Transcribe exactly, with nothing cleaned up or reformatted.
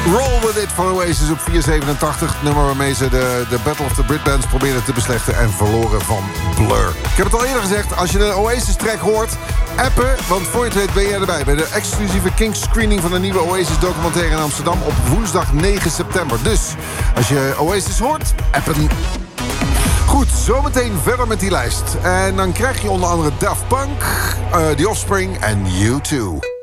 Roll With It van Oasis op vier zevenentachtig. Het nummer waarmee ze de, de Battle of the Britbands proberen te beslechten en verloren van Blur. Ik heb het al eerder gezegd, als je een Oasis-track hoort, appen, want voor je het weet ben jij erbij bij de exclusieve Kink-screening van de nieuwe Oasis-documentaire in Amsterdam op woensdag negen september. Dus, als je Oasis hoort, appen. Goed, zometeen verder met die lijst. En dan krijg je onder andere Daft Punk, uh, The Offspring en U twee.